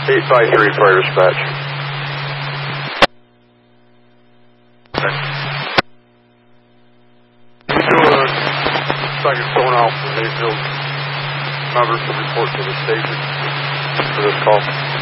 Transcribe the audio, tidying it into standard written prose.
853 for dispatch. We do a second phone out for Mayfield members to report to the station for this call.